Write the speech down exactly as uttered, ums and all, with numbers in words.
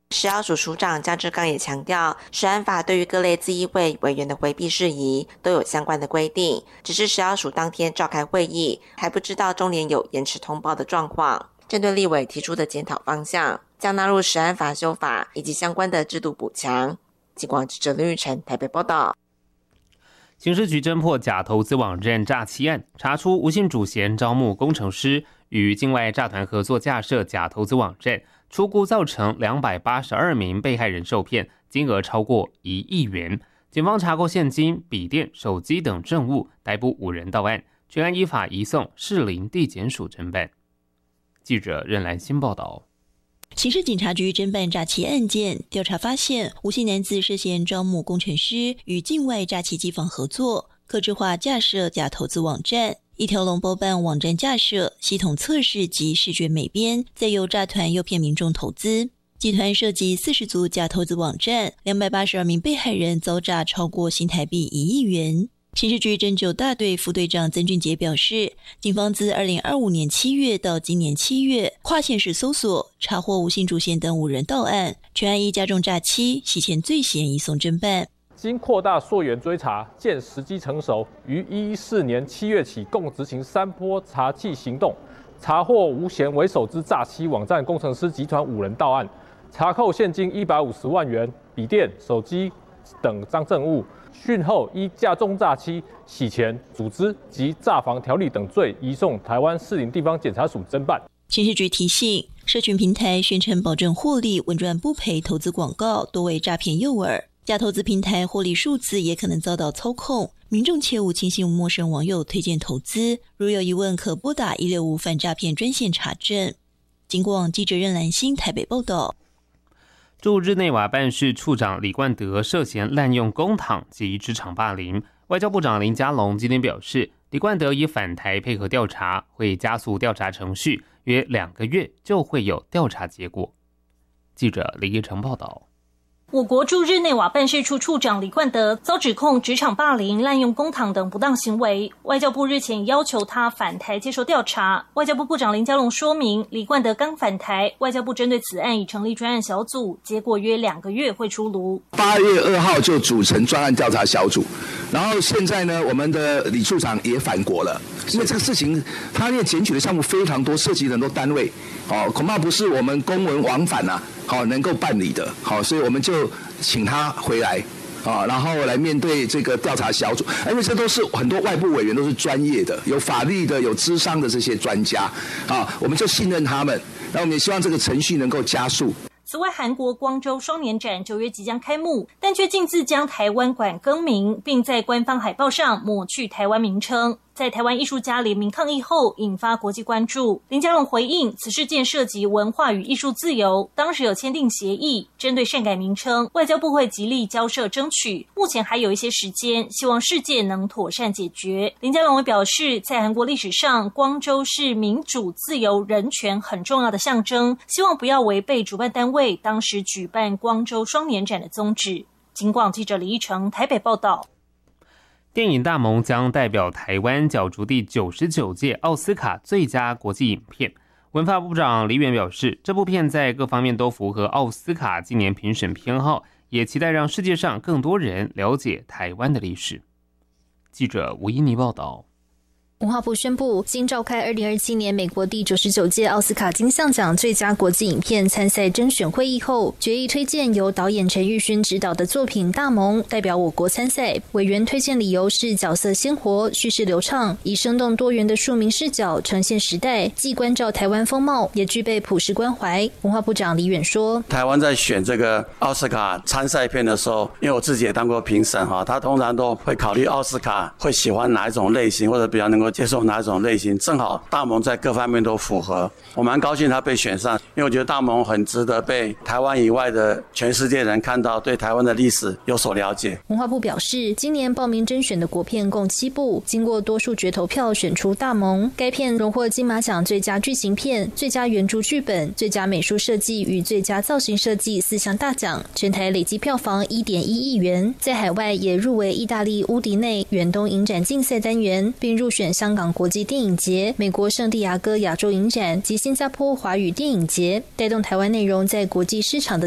食药署署长江志刚也强调，食安法对于各类自议会委员的回避事宜都有相关的规定，只是食药署当天召开会议，还不知道中联有延迟通报的状况。针对立委提出的检讨方向，将纳入食安法修法以及相关的制度补强。警广记者林玉成台北报道。 刑事局侦破假投资网站诈欺案，查出吴姓主嫌招募工程师与境外诈团合作架设假投资网站，初估造成两百八十二名被害人受骗，金额超过一亿元。警方查获现金、笔电、手机等证物，逮捕五人到案，全案依法移送士林地检署侦办。记者任兰新报道。 刑事警察局侦办诈欺案件，调查发现吴姓男子涉嫌招募工程师与境外诈欺机房合作，客制化架设假投资网站，一条龙包办网站架设、系统测试及视觉美编，再由诈团诱骗民众投资。集团涉及四十组假投资网站，两百八十二名被害人遭诈超过新台币一亿元。刑事局侦九大队副队长曾俊杰表示，警方自二零二五年七月到今年七月跨县市搜索，查获吴姓主嫌等五人到案，全案依加重诈欺、洗钱罪嫌移送侦办。 经扩大溯源追查，见时机成熟，于一四年七月起共执行三波查缉行动，查获吴嫌为首之诈欺网站工程师集团五人到案，查扣现金一百五十万元、笔电、手机等赃证物。讯后依加重诈欺、洗钱、组织及诈防条例等罪移送台湾士林地方检察署侦办。 刑事局提醒，社群平台宣称保证获利、稳赚不赔投资广告多为诈骗诱饵，假投资平台获利数字也可能遭到操控，民众切勿轻信陌生网友推荐投资，如有疑问可拨打一六五反诈骗专线查证。警广记者任兰心台北报道。 驻日内瓦办事处长李冠德涉嫌滥用公帑及职场霸凌，外交部长林佳龙今天表示，李冠德已返台配合调查，会加速调查程序，约两个月就会有调查结果。记者李叶成报道。 我国驻日内瓦办事处处长李冠德遭指控职场霸凌、滥用公帑等不当行为，外交部日前要求他返台接受调查。外交部部长林佳龙说明，李冠德刚返台，外交部针对此案已成立专案小组，结果约两个月会出炉。 八月二号就组成专案调查小组，然后现在呢，我们的李处长也返国了，因为这个事情他那检举的项目非常多，涉及很多单位，哦，恐怕不是我们公文往返啊，好能够办理的，好，所以我们就请他回来啊，然后来面对这个调查小组，因为这都是很多外部委员都是专业的，有法律的、有咨商的这些专家啊，我们就信任他们，然后我们也希望这个程序能够加速。 此外，韩国光州双年展九月即将开幕，但却径自将台湾馆更名，并在官方海报上抹去台湾名称。在台湾艺术家联名抗议后，引发国际关注。林佳龙回应，此事件涉及文化与艺术自由，当时有签订协议，针对擅改名称，外交部会极力交涉争取，目前还有一些时间，希望事件能妥善解决。林佳龙也表示，在韩国历史上，光州是民主、自由、人权很重要的象征，希望不要违背主办单位当时举办光州双年展的宗旨。警广记者李一成台北报道。 电影《大盟》将代表台湾角逐第九十九届奥斯卡最佳国际影片。文化部长李远表示，这部片在各方面都符合奥斯卡今年评审偏好，也期待让世界上更多人了解台湾的历史。记者吴依妮报道。 文化部宣布，经召开二零二七年美国第九十九届奥斯卡金像奖最佳国际影片参赛甄选会议后，决议推荐由导演陈玉勋执导的作品《大盟》代表我国参赛。委员推荐理由是角色鲜活、叙事流畅，以生动多元的庶民视角呈现时代，既关照台湾风貌，也具备普世关怀。文化部长李远说， 台湾在选这个奥斯卡参赛片的时候，因为我自己也当过评审，他通常都会考虑奥斯卡会喜欢哪一种类型，或者比较能够接受哪一种类型，正好大盟在各方面都符合，我蛮高兴他被选上，因为我觉得大盟很值得被台湾以外的全世界人看到，对台湾的历史有所了解。 文化部表示，今年报名甄选的国片共七部，经过多数决投票选出大盟。该片荣获金马奖最佳剧情片、最佳原著剧本、最佳美术设计与最佳造型设计四项大奖，全台累计票房 一点一亿元，在海外也入围意大利乌迪内远东影展竞赛单元，并入选香港国际电影节、美国圣地亚哥亚洲影展及新加坡华语电影节，带动台湾内容在国际市场的